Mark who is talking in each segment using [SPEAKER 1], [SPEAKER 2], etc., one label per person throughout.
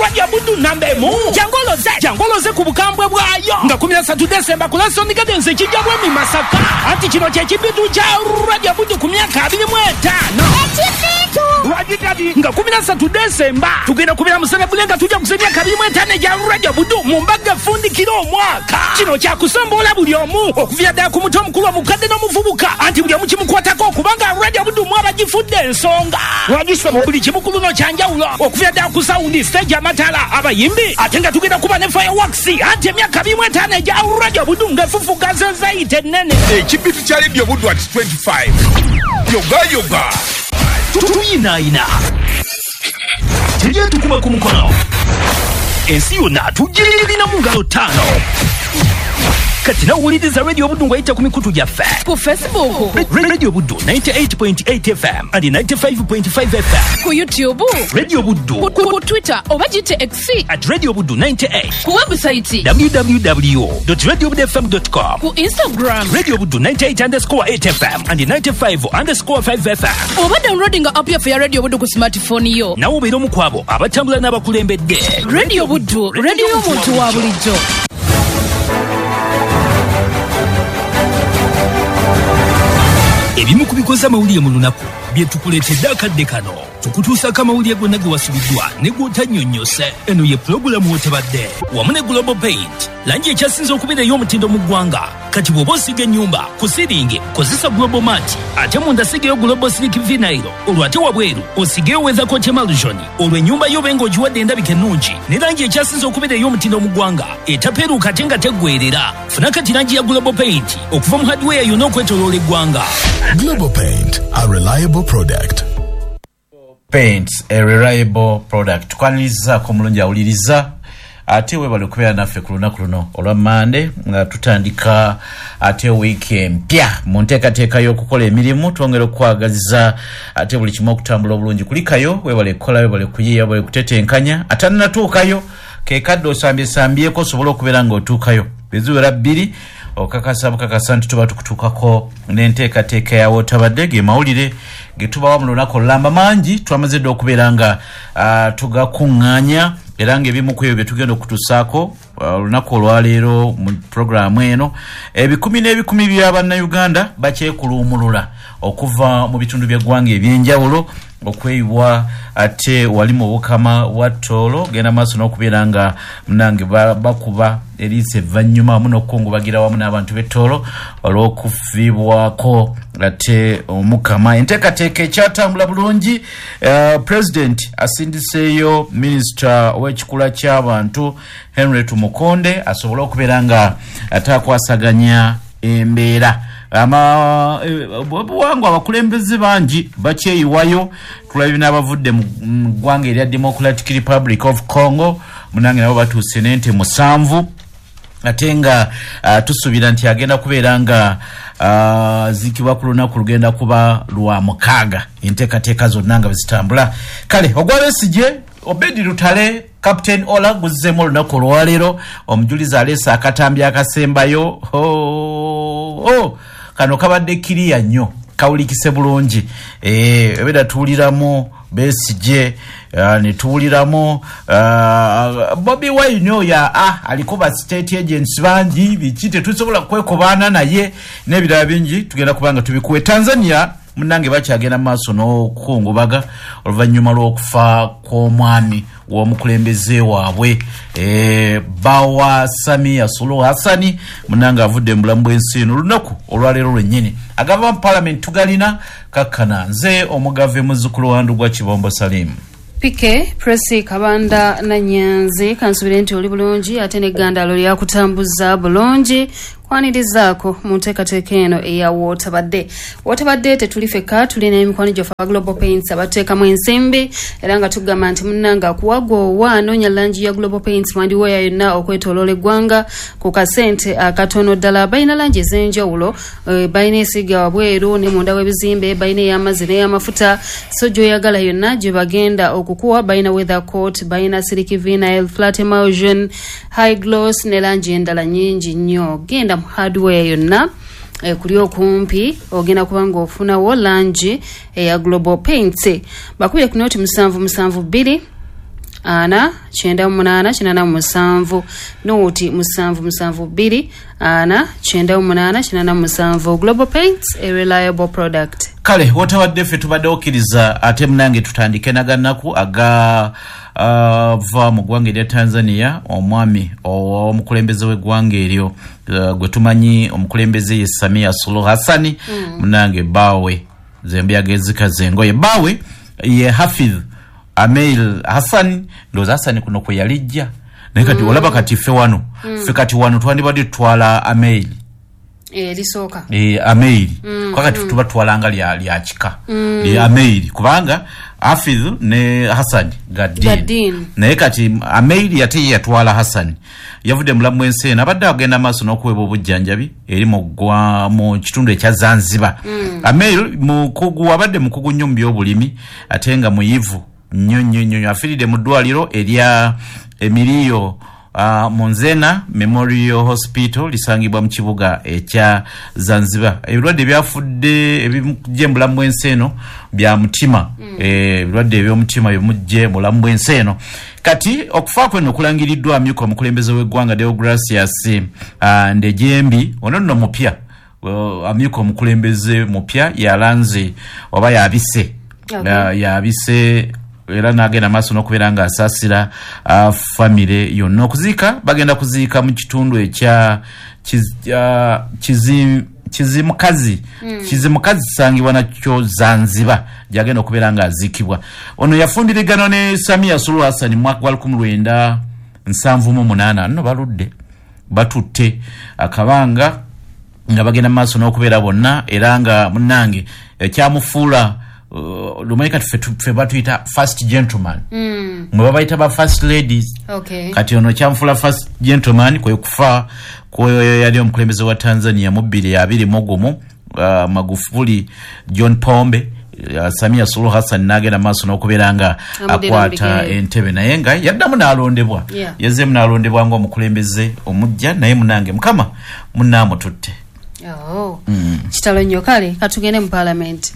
[SPEAKER 1] Radio Budu nambemu jangoloze ku bukambwe bwayo nga 13 December ku Lesson Gardens kijabwe mi Masaka ati kino kye kibitu kya Radio Budu ku myaka 25 Wajitadi nga 13 December tugenda kubira musana bulenga tujja kusenya 25 ya Radio Budu mu mbaga fundi kilo mwaka kino kya kusombola buli omu okuvya da ku muto mukulu mukadde no muvubuka anti buli omu kimukwatako kubanga Radio Budu mwaba gifudde ensonga wajiswa mu buli kimukulu no kyanjawulo okuvya da ku sound stage amatala abayimbi atenga tugenda kuba ne fireworks anti emyaka 25 ya Radio Budu ngafufuka zaite nene
[SPEAKER 2] ekibitu kya Radio Budu at 25 yoga
[SPEAKER 1] tuyinaina tujye tukuma ku mukono ensi yonna tugirina mu ngalo 5 kati na uwuliriza Radio Budu ngwayita ku mikutu gyaffe
[SPEAKER 3] ku Facebook
[SPEAKER 1] Radio Budu 98.8 FM and 95.5 FM
[SPEAKER 3] ku YouTube
[SPEAKER 1] Radio Budu
[SPEAKER 3] ku Twitter oba jite X
[SPEAKER 1] at Radio Budu 98
[SPEAKER 3] ku website
[SPEAKER 1] www.radiobudufm.com
[SPEAKER 3] ku Instagram
[SPEAKER 1] Radio Budu 98_8 FM and 95_5 FM
[SPEAKER 3] oba downloading app ya Radio Budu ku smartphone yo
[SPEAKER 1] na ubero mukwabo abatambula n'abakulembedde
[SPEAKER 3] Radio Budu radio y'omuntu wa bulijjo.
[SPEAKER 1] Ebimu kubikoza amawulire mu lunaku bye tukuleetedde akadde kano tukutuusako amawulire gonna ge wasubiddwa ne gw'otannyonnyose. Eno ye pulogulaamu w'otebadde wamu ne Global Paint langi ekyasinze okubeera ey'omutindo mu ggwanga. Kati bw'oba osiga ennyumba ku siringi kozesa Global Mat ate munda sigeyo Global Slick Vinyl olwo ate wabweru osigeyo Weather Coat Emulsion olwo ennyumba yo benga ogiwadde endabika ennungi ne langi ekyasinze okubeera ey'omutindo mu ggwanga etapeeruuka ate nga teggwerera. Funa kati langi ya Global Paint okuva mu hardware yonna okwetooloola eggwanga.
[SPEAKER 4] Global Paint, a reliable product.
[SPEAKER 5] Paints, a reliable product. Tukwaniriza ko mulungi awuliriza ate webale kubeera naffe ku lunaku luno olwa Monday nga tutandika ate weekend mpya mu nteekateeka y'okukola emirimu twongera okwagaziza ate buli kimu okutambula obulungi kulikayo webale kukola webale kuyiya webale kutetenkanya atanatuukayo kekadde osambyesambyeko osobola okubeera ng'otuukayo beziwera 2 okakasa bukakasa nti tuba tukutuukako n'enteekateeka ya wotabadde ge mawulire ge tubawa mu lunaku olulamba mangi twamaze dde okubeera nga tugakuŋŋaanya era ng'ebimu ku ebyo bye tugenda okutuusaako olunaku olwaleero mu puroguraamu eno ebikumi n'ebikumi by'abannayuganda bakyekuluumulula okuva mu bitundu by'eggwanga ebyenjawulo okweyiwa ate wali mu bukama wa Toolo genda maaso n'okubeera nga munange bakuba eriisa evvannyuma wamu n'okukungubagira wamu n'abantu b'e Toolo olw'okufiibwako ate omukama. Enteekateeka ekyatambula bulungi. President asindiseeyo minisita w'ekikula ky'abantu Henry Tumukonde asobole okubeera nga atakwasaganya embeera. Buwangwa abakulembeze bangi bakyeyiwayo tulabye n'abavudde mu ggwanga erya Democratic Republic of Congo munange nabo batuuse n'ente 7 ate nga tusuubira nti agenda kubeera nga zikibwa ku lunaku lugenda kuba lwa 6 enteekateeka zonna nga bezitambula. Kale ogwabesije Obedi Lutale Captain Ola guzzemu olunaku olwaleero omujuliza aleesa akatambi akasembayo kano kabadde kiriya nnyo kawulikise bulungi ebeda tuwuliramu Besigye ne tuwuliramu Bobi Wine oya aliko ba state agents bangi biki tetusobola kwekobaana naye n'ebirala bingi tugenda kubanga tubikuwe. Tanzania munange bakyagenda maaso n'okukungubaga oluvannyuma lw'okufa kw'omwami w'omukulembeze waabwe Bawa Samia Suluhu Hassan munange avudde mu bulamu bw'ensi eno lunaku olwaleero lwennyini. Agava mu parliament tugalina kakkana nze omugave muzzukulu wa Ndugwa Kibombo Salim
[SPEAKER 6] Pike Presi Kabanda na Nyanzi kansubire nti oli bulungi ate ne gandalo lya kutambuza bulungi kwanirizaako mu nteekateeka eno eya wotabadde tetulifeka tulina emikwano gyofa Global Paints abateekamu ensimbi era nga tugamba nti munnanga kuwagoowa anoonya langi ya Global Paints mandiweya yonna okwetooloola eggwanga ku kasente akatono ddala. Balina langi ez'enjawulo, balina esiga wabweru ne munda w'ebizimbe, balina ey'amazzi n'ey'amafuta so gy'oyagala yonna gye bagenda okukuwa. Balina Weather Coat, balina Silky Vinyl, Flat Emulsion, High Gloss ne langi endala nnyingi nnyo. Genda mu hardware yonna kuli okumpi ogenda kubanga ofunawo langi eya Global Paints. Bakubye ku noti 772 ana 9887 noti 772 ana 9887 Global Paints, a reliable product.
[SPEAKER 5] Kale watawadde ffe tubadde okkiriza ate munange tutandike naganaku aga va mu ggwanga erya Tanzania omwami omukulembeze w'eggwanga eryo gwe tumanyi omukulembeze ye Samia Suluhu Hassan munange bawe zembe yagezika zengoye bawe ye Hafidh Ameil Hassan ndoza Hassan kuno kwe yalijja naye kati olaba kati ffe wano ffe kati wano twandibadde twala Ameil
[SPEAKER 6] lisoka
[SPEAKER 5] Ameil kakati tuba twalanga lya chika Ameil kubanga Hafidh ne Hassan Gaddin naye kati Ameil yate yatwala Hassan yavudde mulamu ensena abadde agenda maaso n'okuweebwa obujjanjabi eri mu kitundu ekya Zanzibar. Ameil mukugu abadde mukugu nnyo mu by'obulimi ate nga muyivu nnyo afiiridde mu ddwaliro erya Emilio Monzena Memorial Hospital lisangibwa mu kibuga ekya Zanzibar. Ebirwadde byafudde ebimujje mulamu enseno bya mutima ebirwadde eby'omutima bimujje mulamu enseno kati okufa kwe nokulangiriddwa amyuka omukulembeze w'eggwanga Deogracius Ndejembi ono nno mupya amyuka omukulembeze mupya yalanze oba yabise yabise era nagenda maaso n'okubeera nga asaasira famire yonna okuziika bagenda kuziika mu kitundu ekya Kizimukazi sangibwa nakyo Zanzibar gyagenda okubeera nga aziikibwa. Ono yafundirigano ne Samia Suluhu Hassan mwaka gwa 1978 nno baludde batutte akabanga nga bagenda maaso n'okubeera bonna era nga munnange ekyamufuula lumaika tufe batuyita first gentleman mwe babayita ba first ladies kati ono kyamfula first gentleman kwe kufa kwe yali omukulembeze wa Tanzania mu 2020 Magufuli John Pombe Samia Suluhu Hassan nagenda maaso n'okubeera nga akwata entebe naye nga yaddamu n'alondebwa yazemu n'alondebwa nga omukulembeze omujja naye munange mukama munaamututte
[SPEAKER 6] kitalo nnyo kale katugende mu parliament.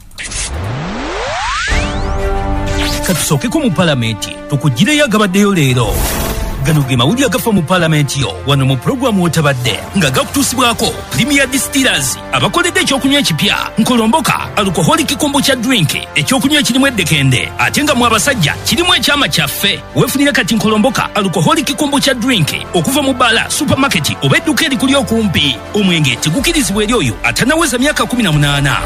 [SPEAKER 1] Katusookeko mu palamenti tukugireyo agabaddeyo leero. Gano ge mawulire agafa mu palamenti yo wano mu programu wotabadde nga gakutuusibwako Premier Distillers abakoledde ekyokunywa ekipya nkolomboka alcoholic kombucha drink ekyokunywa ekirimu eddekende ate nga mu abasajja kirimu ekyama kyaffe weefunire kati nkolomboka alcoholic kombucha drink okuva mu bala supermarket oba edduka erikuli okumpi. Omwenge tegukirizibwa eri oyo atanaweza myaka 18.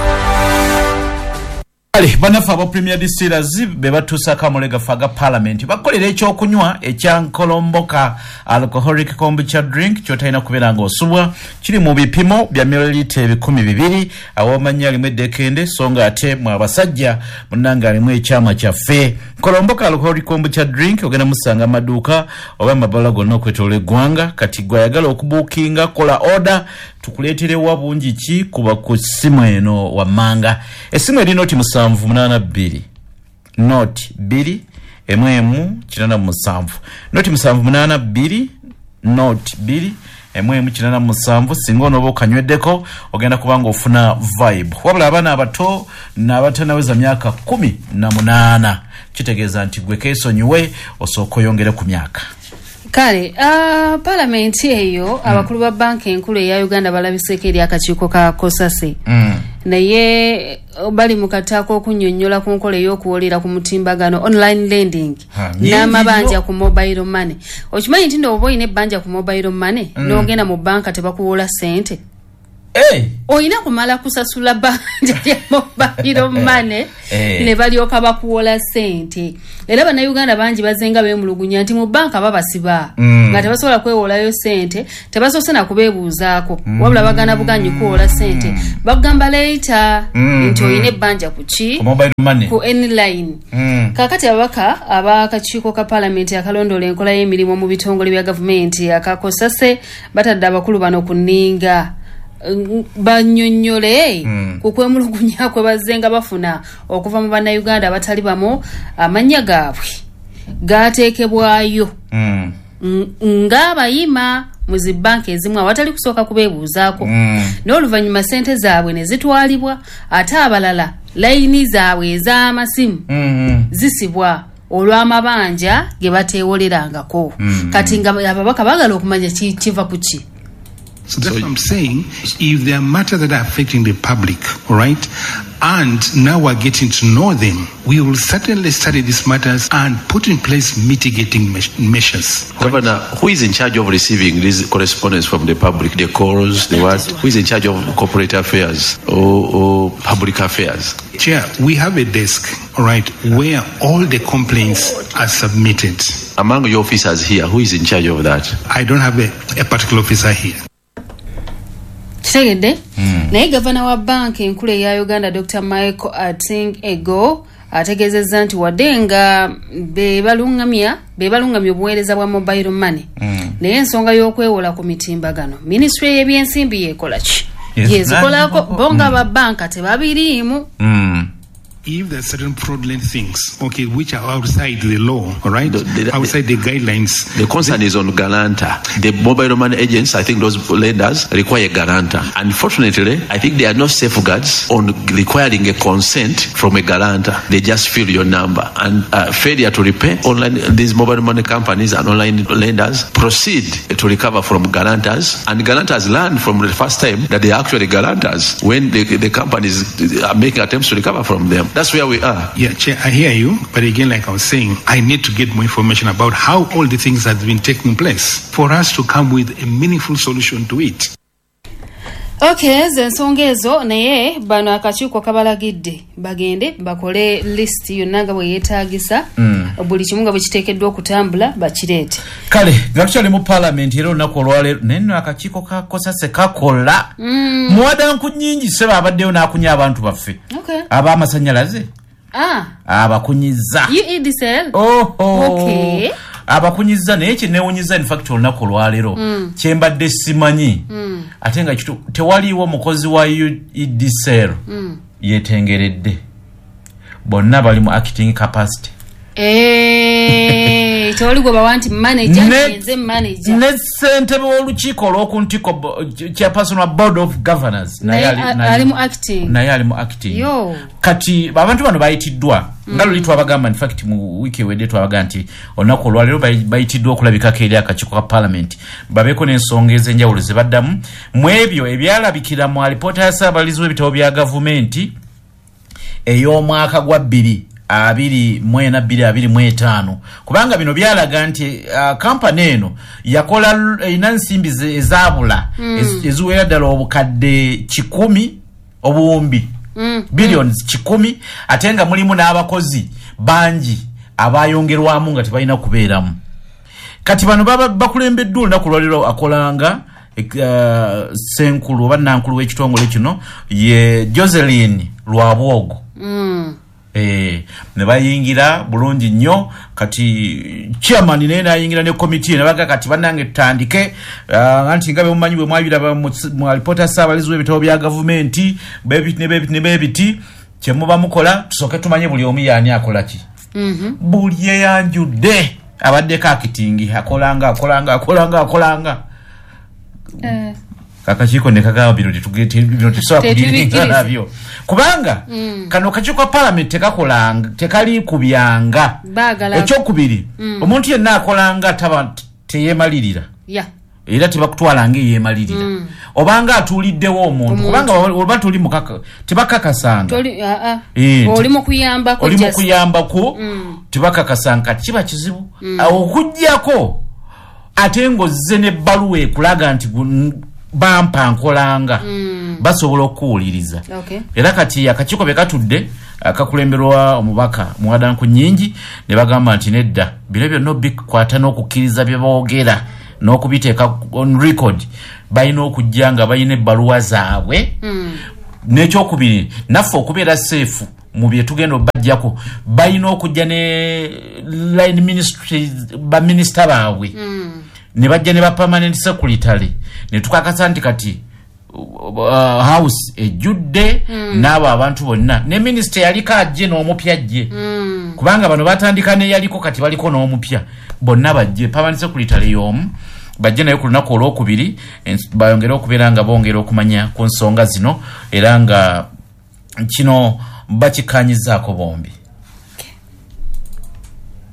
[SPEAKER 5] Banafa aba Premier Distillers bebatuusa akamulega faga parliament bakolera ekyokunywa ekya nkolomboka alcoholic kombucha drink kyotalina kubeera nga osubwa kiri mu bipimo bya mililita 200 awomanya alimu eddekende so nga ate mu abasajja munnanga alimu ekyama kyaffe. Nkolomboka alcoholic kombucha drink ogenda musanga amaduuka oba amabala gonna okwetoola eggwanga kati gwe ayagala okubuukinga kola order tukuleeterewa bungi ki kuba ku ssimu eno wammanga. Essimu eri noti 782 noti 2 1 noti 782 noti 2 1 singa onoba okanyweddeko ogenda kubanga ofuna vibe. Wabula abaana abato n'abatanaweza myaka 18 kitegeeza nti gwe keesonyiwe osooka oyongere ku myaka.
[SPEAKER 6] Kale parliament eyo abakulu ba banka enkulu eya Uganda balabiseko eri akakiiko ka Kosase naye bali mu kataako okunnyonnyola ku nkola ey'okuwolera ku mutimbagano online lending n'amabanja ku mobile money. Okimanyi nti ndo oba oyina ebbanja ku mobile money n'ogenda mu banka tebakuwola ssente oyina kumala kusasula banja lya mobile money ne balyoka bakuwola ssente. Era bannayuganda bangi bazenga beemulugunya nti mu banka babasiba nga tebasobola kwewolayo ssente tebasoose na kubeebuuzaako wabula bagana buganyi kuwola ssente bagamba later nti oyina ebbanja ku ki ku N-line. Kaakati ababaka ab'akakiiko ka palamenti akalondoola enkola y'emirimu mu bitongole bya gavumenti akakosase batadde abakulu bano ku nninga banyonyole kukwemulugunya kwe bazenga bafuna okuva mu bannayuganda abatali bamu amanya gaabwe gateekebwayo ng'abayima mu zibbanka ezimu awatali kusooka kubeebuuzaako n'oluvannyuma ssente zaabwe ne zitwalibwa ate abalala layini zaabwe ez'amasimu zisibwa olw'amabanja ge bateewolerangako kati nga ababaka bagala okumanya kiva ku ki.
[SPEAKER 7] So that's what I'm saying. If there are matters that are affecting the public, all right, and now we're getting to know them, we will certainly study these matters and put in place mitigating measures.
[SPEAKER 8] Governor, who is in charge of receiving these correspondence from the public, the calls, the what? Who is in charge of corporate affairs or public affairs?
[SPEAKER 7] Chair, we have a desk, all right, where all the complaints are submitted.
[SPEAKER 8] Among your officers here, who is in charge of that?
[SPEAKER 7] I don't have a particular officer here.
[SPEAKER 6] Kitegedde naye gavana wa banka enkulu eya Uganda Dr. Michael Ating Ego ategeezezza nti wadde nga bebalungamya obuweereza bwa mobile money naye ensonga y'okwewola ku mitimbagano ministry y'ebyensimbi yekola ki yezikolako bonga ba banka tebabiriimu.
[SPEAKER 7] If there are certain fraudulent things, okay, which are outside the law, all right, outside the guidelines.
[SPEAKER 8] The concern is on guarantor. The mobile money agents, I think those lenders require guarantor. Unfortunately, I think there are no safeguards on requiring a consent from a guarantor. They just fill your number. And failure to repay, online, these mobile money companies and online lenders proceed to recover from guarantors. And guarantors learn from the first time that they are actually guarantors when the companies are making attempts to recover from them. That's where we are.
[SPEAKER 7] Yeah, Chair, I hear you. But again, like I was saying, I need to get more information about how all the things have been taking place for us to come with a meaningful solution to it.
[SPEAKER 6] Okay, zensonga ezo naye bano akakiiko kabalagidde bagende bakole list yonna nga bwe yeetaagisa buli kimu nga bwe kiteekeddwa okutambula bakireete.
[SPEAKER 5] Kale nga tukyali mu parliament era olunaku olwaleero neno akakiiko kakosa sekakola muwadanku nnyingi seba abaddeyo n'akunya abantu baffe ab'amasannyalaze abakunyiza
[SPEAKER 6] okay.
[SPEAKER 5] abakunyiza naye kyenewunyiza in fact olunaku olwaleero kyembadde simanyi ate nga tewaliiwo mukozi wa UEDCL yetengeredde bonna bali mu acting capacity.
[SPEAKER 6] Tewali gwe bawanti manager nze manager
[SPEAKER 5] ne ssentebe w'olukiiko olw'okuntiko chairperson wa board of governors naye ali mu acting kati abantu bano bayitiddwa nga luli twabagamba in fact mu wiki ewedde twabaga nti olunaku olwaleero bayitiddwa okulabikako eri akakiiko ka parliament babeeko n'ensonga ez'enjawulo ze baddamu mu ebyo ebyalabikira mu alipoota ya ssaabalizi w'ebitabo bya gavumenti ey'omwaka gwa 2024-2025 kubanga bino byalaga nti kampani eno yakola ina nsimbi ezabula eziwera ddala obukadde 10 obuwumbi billions 10 ate nga mulimu n'abakozi bangi abayongerwamu nga tebalina kubeeramu. Kati bano bakulembeddwa olunaku lwaleero akolanga senkulu oba nankulu w'ekitongole kino ye Joseline Lwabwogo ne bayingira bulungi nnyo kati chairman naye nayingira ne committee ne baga kati bannange tutandike anti ngabe mumanyi bwe mwabiraba mu reporter ssaabalizi w'ebitabo bya gavumenti bebiti kyemuba mukola tusooke tumanye buli omu yaani akola ki buli yeyanjudde abaddeko akitingi akolanga akakiiko ne kagamba bino tetusobola kudiringa nabyo kubanga kano kakiiko ka parliament tekali kubyanga ekyokubiri omuntu yenna akolanga teyeemalirira era tebakutwalanga eyeemalirira obanga atuuliddewo omuntu kubanga oba tuli tebakakasanga
[SPEAKER 6] oli mu kuyambako tebakakasanga kiba kizibu okujjako ate ng'ozze n'ebbaluwa ekulaga nti bampa nkolanga basobola okuwuliriza era kati akakiiko be katudde akakulemberwa omubaka muwadanku nnyingi ne bagamba nti nedda bino byonna bikwata n'okukkiriza bye boogera n'okubiteeka on record balina okujja nga balina ebbaluwa zaabwe n'ekyokubiri naffe okubeera seefu mu bye tugenda obajjako balina okujja ne line ministry baminisita baabwe ne bajja ne ba permanent secretary ne tukakasa nti kati house ejjudde n'abo abantu bonna ne minister yaliko ajje n'omupya ajje kubanga bano batandika ne yaliko kati baliko n'omupya bonna bajje permanent secretary y'omu bajje naye ku lunaku olwokubiri bayongere okubeera nga bongera okumanya ku nsonga zino era nga kino bakikanyizaako bombi.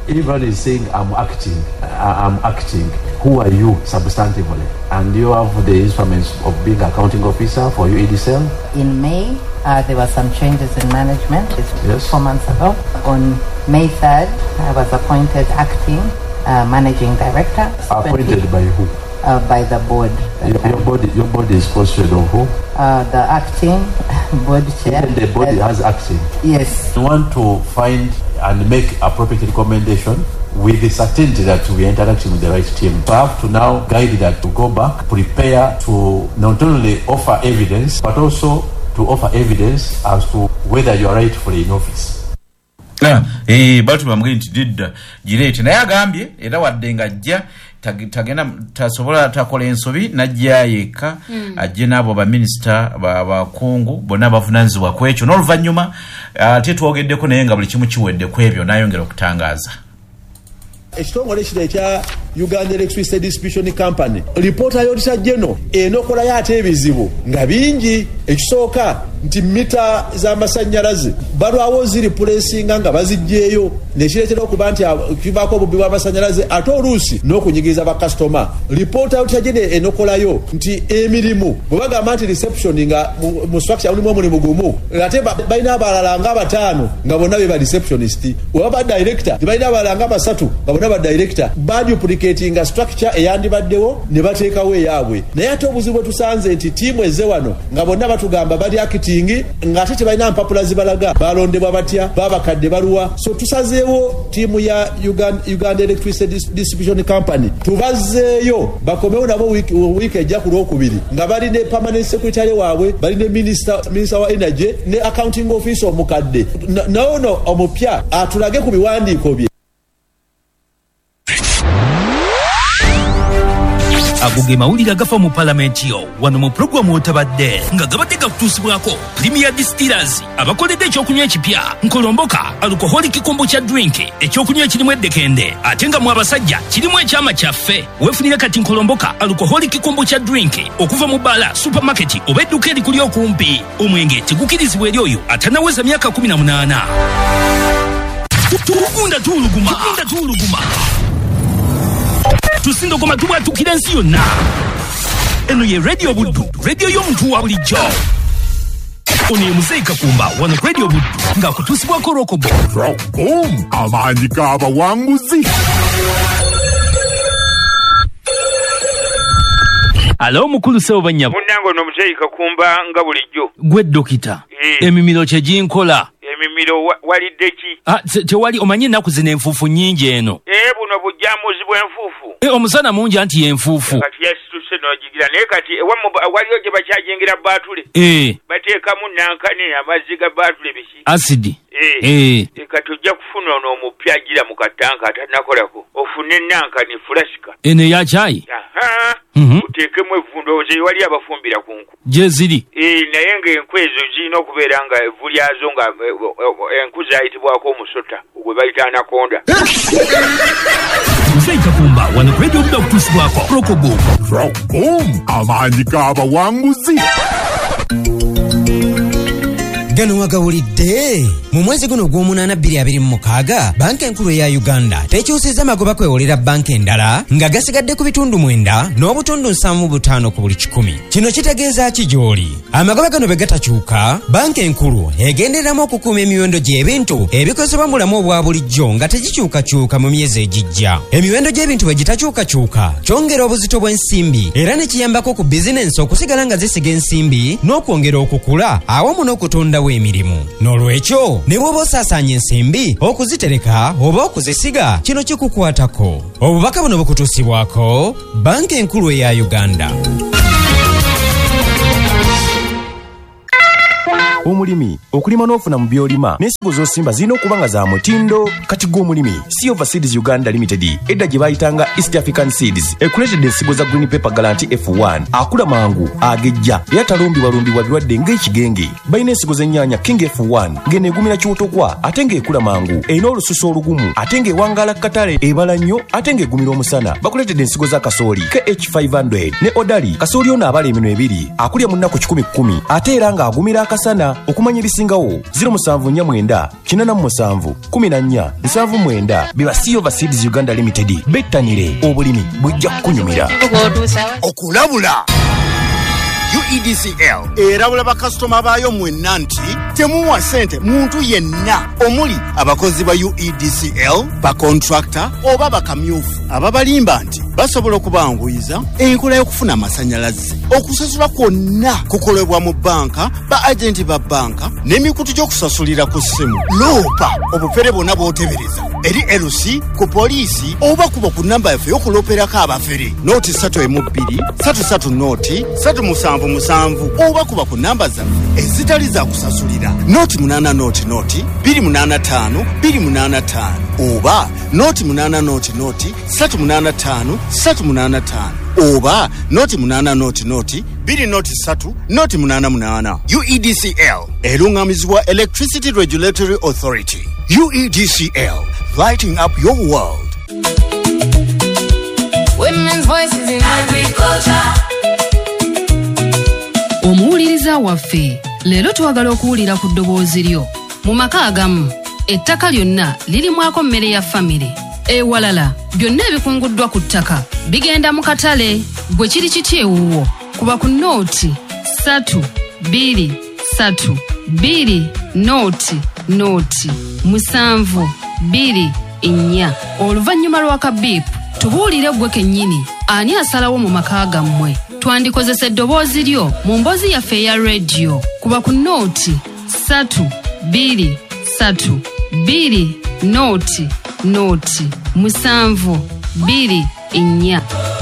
[SPEAKER 8] everyone is saying I'm acting, who are you substantively? And you have the instruments of being accounting officer for UEDCL?
[SPEAKER 9] In May, there were some changes in management.
[SPEAKER 8] Yes.
[SPEAKER 9] 4 months ago. On May 3rd, I was appointed acting managing director.
[SPEAKER 8] Appointed by who?
[SPEAKER 9] By the board.
[SPEAKER 8] Your body is constituted of who?
[SPEAKER 9] The acting board chair.
[SPEAKER 8] Even the body has acting.
[SPEAKER 9] Yes.
[SPEAKER 8] We want to find and make appropriate recommendation with the certainty that we are interacting with the right team. So I have to now guide that to go back, prepare to not only offer evidence, but also to offer evidence as to whether you are rightfully in office.
[SPEAKER 5] Batu bamugeni tidda girete naye agambye era wadde nga ajja tagenda tasobola takola ensobi najja yeka ajje nabo ba minister bakungu bonna bavunanzibwa kwekyo n'oluvannyuma ate twogeddeko naye nga buli kimu kiwedde kwebyo nayongera okutangaza
[SPEAKER 10] ekitongole kino ekya Uganda Electricity Distribution Company reporter y'Auditor General enokolayo ate ebizibu nga bingi. Ekisooka nti mita z'amasannyalaze balwawo ziri pulesinga nga bazijjeeyo nekireetera okuba nti kivaako obubbi bw'amasannyalaze ate oluusi n'okunyigiriza bakasitoma. Reporter y'Auditor General enokolayo nti emirimu bwe bagamba nti reception nga mu structure mulimu omulimu gumu ate balina abalala nga bataano nga bonna be ba receptionist oba ba director tebalina abalala nga basatu nga bonna ba director baduplicatinga structure eyandibaddewo ne bateekawo eyaabwe. Naye ate obuzibu bwe tusanze nti tiimu ezze wano nga bonna batugamba bali acting nga ate tebalina mpapula zibalaga balondebwa batya babakadde baluwa. So tusazeewo tiimu ya Uganda Electricity Distribution Company tubazzeeyo bakomewo nabo wiiki ejja ku Lwokubiri nga bali ne permanent secretary waabwe bali ne minister wa energy ne accounting officer omukadde naono omupya atulage ku biwandiiko bye.
[SPEAKER 1] aguge mawulire agafa mu palamenti yo wano mu programu otabadde nga gabadde gakutuusibwako Premier Distillers abakoledde ekyokunywa ekipya nkolomboka alcoholic kombucha drink ekyokunywa ekirimu eddekende ate nga mu abasajja kirimu ekyama kyaffe weefunire kati nkolomboka alcoholic kombucha drink okuva mu bala supermarket oba edduka erikuli okumpi. Omwenge tegukirizibwa eri oyo atanaweza myaka 18. Tugunda tuuluguma tusindo goma tubwatukira ensi yonna. Eno ye Radio Buddu, radio y'omuntu wa bulijjo. Ono ye Muzeeyi Kakumba wano Radio Buddu ng'akutuusibwako Rokobo.
[SPEAKER 2] Amaanyi g'abawanguzi.
[SPEAKER 1] Alo mukulu Sebo Banyabo.
[SPEAKER 11] Munnange ono Muzeeyi Kakumba nga bulijjo.
[SPEAKER 1] Gwe dokita. Emimiro kye ginkola.
[SPEAKER 11] Emimiro walidde ki?
[SPEAKER 1] Tewali omanyi ennaku zino enfuufu nnyingi eno.
[SPEAKER 11] Buno bujjamuzi bw'enfuufu.
[SPEAKER 1] Omusana mungi anti y'enfuufu.
[SPEAKER 11] Kati yasituse n'ogigira naye kati waliyo gye bakyajingira baatule. Bateekamu nankane amazzi ga baatule biki.
[SPEAKER 1] Asidi.
[SPEAKER 11] Kati ojja kufuna ono omupya agira mu katanka atanakolako. Ofune nankane fulasika.
[SPEAKER 1] Eno eya caayi?
[SPEAKER 11] Uteekemu evvundo ze wali abafumbira ku nku.
[SPEAKER 1] Gye ziri?
[SPEAKER 11] Naye ng'enku ezo zirina okubeera nga evvu lyazo nga enku zayitibwako omusota gwe bayita anakonda.
[SPEAKER 1] Muzeeyi Kakumba wano Radio Buddu okutuusibwako Rokobo.
[SPEAKER 2] Amaanyi g'abawanguzi.
[SPEAKER 12] Gano wagawulidde mu mwezi guno gw'omunaana 2026 banka enkulu eya Uganda tekyusizza magoba kwewolera banka endala nga gasigadde ku bitundu 9 n'obutundu 75 ku buli 100. Kino kitegeeza ki gy'oli? Amagoba gano bwe gatakyuka banka enkulu egendereramu okukuuma emiwendo gy'ebintu ebikozesebwa mu bulamu obwa bulijjo nga tegikyukakyuka mu myezi egijja. Emiwendo gy'ebintu bwe gitakyukakyuka kyongera obuzito bw'ensimbi era ne kiyambako ku bizinensi okusigala nga zisiga ensimbi n'okwongera okukula awamu n'okutunda emirimu. N'olwekyo ne bw'oba osaasaanya ensimbi okuzitereka oba okuzisiga kino kikukwatako. Obubaka buno bukutuusibwako banka enkulu eya Uganda.
[SPEAKER 13] Omulimi okulima n'ofuna mu byolima n'ensigo z'osimba zirina okuba nga za mutindo. Kati gw'omulimi Silver Seeds Uganda Limited edda gye bayitanga East African Seeds ekuleetedde ensigo za Green Pepper Guarantee F1 akula mangu agejja era talumbibwalumbibwa birwadde ng'ekigenge. Balina ensigo z'ennyaanya King F1 ng'eno egumira kyotogwa ate ng'ekula mangu erina olususu olugumu ate ng'ewangaala katale ebala nnyo ate ng'egumira omusana. Bakuleetedde ensigo za kasooli KH500 ne Odali kasooli ono abala emino ebiri akulya mu nnaku 10 ate era ng'agumira akasana. okuwasiliza okumanya ebisingawo 0749 87 14 79 biba Silver Seeds Uganda Limited. Bettanire obulimi bujja kunyumira.
[SPEAKER 14] Okulabula UEDCL erabula bakasitoma baayo mwenna nti temuwa ssente muntu yenna omuli abakozi ba UEDCL, bakontrakta oba bakamyufu ababalimba nti basobola okubanguyiza enkola y'okufuna amasanyalaze. Okusasula kwonna kukolebwa mu banka, ba agenti ba banka n'emikutu gy'okusasulira ku ssimu. Loopa obufere bwonna bw'otebereza eri LC ku poliisi oba kuba ku namba yaffe y'okulooperako abafere nooti 312 33 nooti 377 oba kuba ku namba zaffe ezitali za kusasulira nooti 8 nooti 285 285 oba nooti 8 nooti 385 385 oba nooti 8 nooti 2 nooti 3 nooti 88. UEDCL erungamizibwa Electricity Regulatory Authority. UEDCL, lighting up your world.
[SPEAKER 15] Women's voices in agriculture.
[SPEAKER 6] Omuwuliriza waffe leero twagala okuwulira ku ddoboozi lyo. Mu maka agamu ettaka lyonna lirimwako mmere ya famire. Ewalala byonna ebikunguddwa ku ttaka bigenda mu katale. Gwe kiri kiti ewuwo kuba ku nooti 3 2 3 2 nooti 7 2 4 oluvannyuma lw'akabiipu tubuulire gwe kennyini ani asalawo mu maka gammwe. Twandikozesa eddoboozi lyo mu mboozi yaffe eya rediyo kuba ku nooti 3 2 3 2 nooti 7 2 4.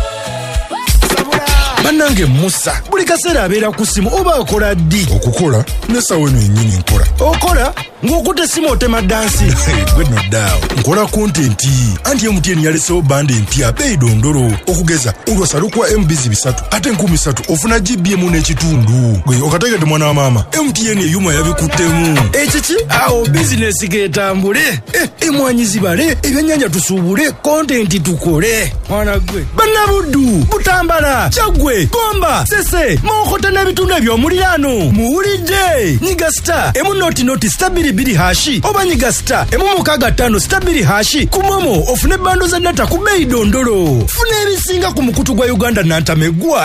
[SPEAKER 4] Bannange Musa buli kaseera abeera ku ssimu oba akola ddi? Okukola nesawo eno yennyini nkola. Okola ng'okuta essimu otema dansi. Gwe noddaawo nkola kontenti anti MTN yalesewo bande empya beeyi dondolo okugeza olwasalukwa MBs 3 ate 13 ofuna GBM n'ekitundu. Gwe okategedde mwana wa maama MTN eyuma yabikuttemu. Ekiki awo bizinesi getambule emwanyi zibale ebyennyanja tusuubule kontenti tukole. Mwana gwe bannabuddu butambala Chagwe Gomba Sese Mokota n'ebitundu eby'omuliraano muwulidde nyiga star emu noti stabili biri hashi oba nyiga star emu 65 stabili hashi ku Momo ofune bando za data ku beeyi dondolo. Funa ebisinga ku mukutu gwa Uganda nantamegwa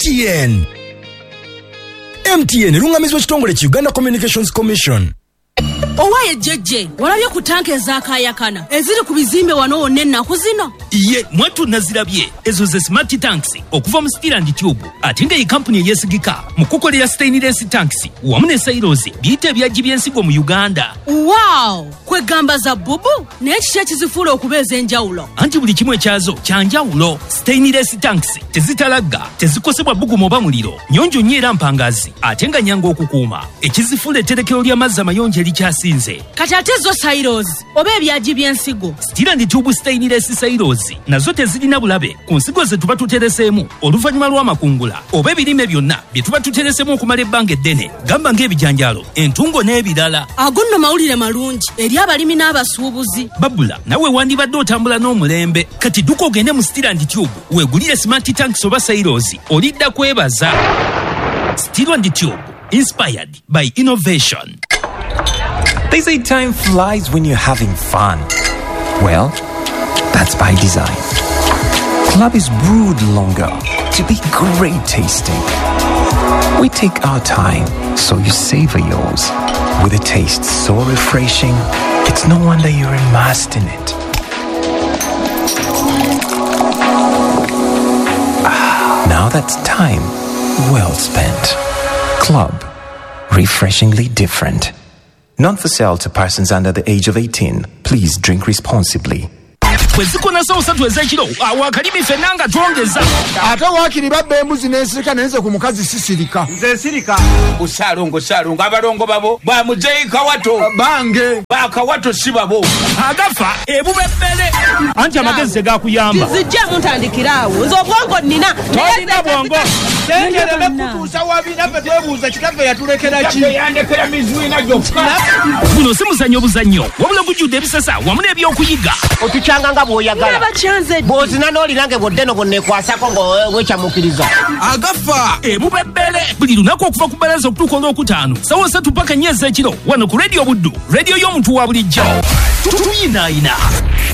[SPEAKER 4] MTN lungamizwa kitongole ki Uganda Communications Commission.
[SPEAKER 3] Owaye jeje walabye ku tanke ezakayakana eziri ku bizimbe wano wonna ennaku zino.
[SPEAKER 1] Iye mwatu nazirabye ezo ze smart tanks okuva mu Steel and Tube ate nga ye company eyesigika mu kukolera stainless tanks wamu ne silos biyite ebyagi by'ensigo mu Uganda.
[SPEAKER 3] Wow, kwegamba za bubu n'ekiki ekizifuula okubeeza enjawulo.
[SPEAKER 1] Anti buli kimu ekyazo kyanjawulo. Stainless tanks tezitalagga, tezikosebwa bbugumu oba muliro, nnyonjo nnyo era mpangazi ate nga nnyangu okukuuma. Ekizifuula etterekero ly'amazzi amayonjo erikyasinze.
[SPEAKER 3] Kati ate zo silos oba ebyagi by'ensigo.
[SPEAKER 1] Steel and Tube stainless silos nazo tezirina bulabe ku nsigo ze tuba tutereseemu oluvannyuma lw'amakungula oba ebirime byonna bye tuba tutereseemu okumala ebbanga eddene, gamba ng'ebijanjaalo, entungo n'ebirala.
[SPEAKER 3] Ago nno mawulire malungi eri abalimi n'abasuubuzi.
[SPEAKER 1] Babula nawe wandibadde otambula n'omulembe. Kati dduka ogende mu Steel and Tube weegulire smart tanks oba silos olidda kwebaza. Steel and Tube, inspired by innovation.
[SPEAKER 16] They say time flies when you're having fun. Well, that's by design. Club is brewed longer to be great tasting. We take our time so you savor yours. With a taste so refreshing, it's no wonder you're immersed in it. Now that's time well spent. Club, refreshingly different. Not for sale to persons under the age of 18. Please drink responsibly.
[SPEAKER 1] Kwezikona sawo 3 ez'ekiro awakalimi ffenna nga twongeza.
[SPEAKER 2] Ate waakiri babba embuzi n'ensirika naye nze ku mukazi sisirika.
[SPEAKER 11] Nze sirika. Busaalongo abalongo babo bwamuzeeyi Kawato.
[SPEAKER 2] Bange.
[SPEAKER 11] Bakawato si babo.
[SPEAKER 1] Agafa ebubembere. anti amagezi tegakuyamba
[SPEAKER 3] tizijja muntandikiraawo nze obwongo nnina
[SPEAKER 1] tolina bwongo
[SPEAKER 17] tengereme kutuusa wabina ffe twebuuza kitaffe yatulekera ki yandekera mizuina gyokka
[SPEAKER 1] guno si muzannyo buzannyo wabula gujjudde ebisasa wamu n'ebyokuyiga
[SPEAKER 17] otukyanga nga bw'oyagala bw'ozina n'olinange bwoddeno bwonneekwasako ng'wekyamukiriza
[SPEAKER 1] agafa ebubebbele buli lunaku okuva ku bbalaza okutuuka olwokutaano sawa 3 paka 4 ez'ekiro wano ku rediyo buddu rediyo y'omuntu wa bulijjo tuyinaayina